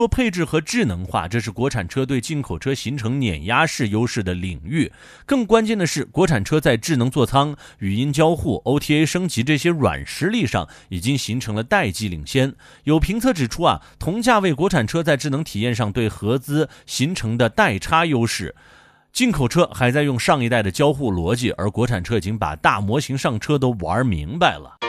多配置和智能化，这是国产车对进口车形成碾压式优势的领域。更关键的是，国产车在智能座舱、语音交互、OTA 升级这些软实力上已经形成了代际领先。有评测指出同价位国产车在智能体验上对合资形成的代差优势。进口车还在用上一代的交互逻辑，而国产车已经把大模型上车都玩明白了。